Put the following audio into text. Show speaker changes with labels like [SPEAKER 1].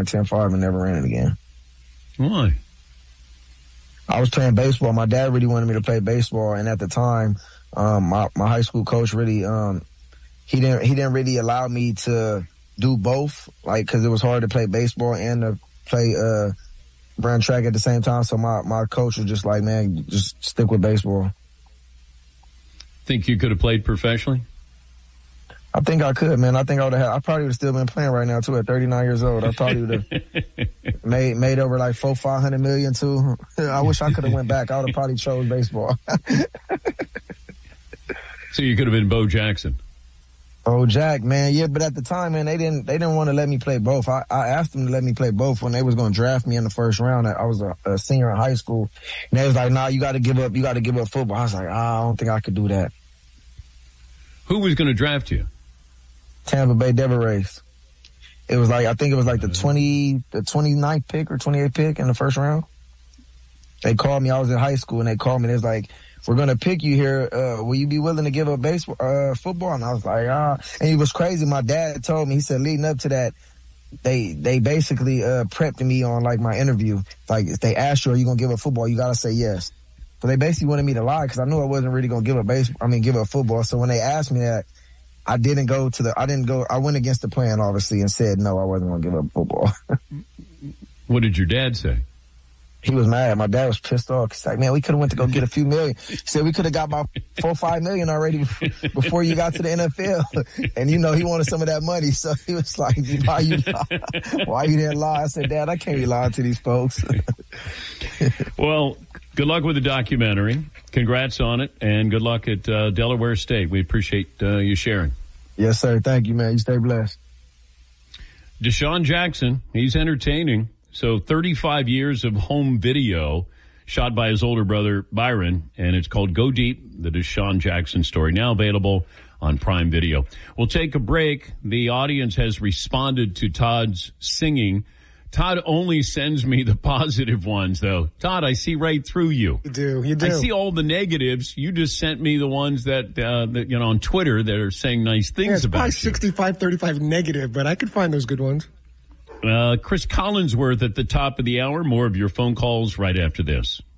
[SPEAKER 1] ran 10.5 and never ran it again.
[SPEAKER 2] Why?
[SPEAKER 1] I was playing baseball. My dad really wanted me to play baseball, and at the time, my high school coach really he didn't really allow me to do both, like, because it was hard to play baseball and to play run track at the same time. So my coach was just like, man, just stick with baseball.
[SPEAKER 2] Think you could have played professionally?
[SPEAKER 1] I think I could, man. I think I probably would have still been playing right now too at 39 years old. I probably would have made over like $400-500 million too. I wish I could have went back. I would have probably chose baseball.
[SPEAKER 2] So you could have been Bo Jackson.
[SPEAKER 1] Oh, Jack, man. Yeah, but at the time, man, they didn't want to let me play both. I asked them to let me play both when they was going to draft me in the first round. I was a senior in high school. And they was like, nah, you got to give up football. I was like, I don't think I could do that.
[SPEAKER 2] Who was going to draft you?
[SPEAKER 1] Tampa Bay Devil Rays. It was like, I think it was like the 29th pick or 28th pick in the first round. They called me. I was in high school and they called me. They was like, we're going to pick you here. Will you be willing to give up football? And I was like, And it was crazy. My dad told me, he said, leading up to that, they basically prepped me on like my interview. Like, if they asked you, are you going to give up football? You got to say yes. So they basically wanted me to lie because I knew I wasn't really going to give up football. So when they asked me that, I went against the plan, obviously, and said, no, I wasn't going to give up football.
[SPEAKER 2] What did your dad say?
[SPEAKER 1] He was mad. My dad was pissed off. He's like, man, we could have went to go get a few million. He said we could have got about $4-5 million already before you got to the NFL. And, he wanted some of that money. So he was like, why you didn't lie? I said, Dad, I can't be lying to these folks.
[SPEAKER 2] Well, good luck with the documentary. Congrats on it. And good luck at Delaware State. We appreciate you sharing.
[SPEAKER 1] Yes, sir. Thank you, man. You stay blessed.
[SPEAKER 2] Deshaun Jackson, he's entertaining. So 35 years of home video shot by his older brother, Byron, and it's called Go Deep, the Deshaun Jackson story, now available on Prime Video. We'll take a break. The audience has responded to Todd's singing. Todd only sends me the positive ones, though. Todd, I see right through you.
[SPEAKER 3] You do.
[SPEAKER 2] I see all the negatives. You just sent me the ones that on Twitter that are saying nice things about you.
[SPEAKER 3] It's probably 65-35 negative, but I could find those good ones.
[SPEAKER 2] Chris Collinsworth at the top of the hour. More of your phone calls right after this.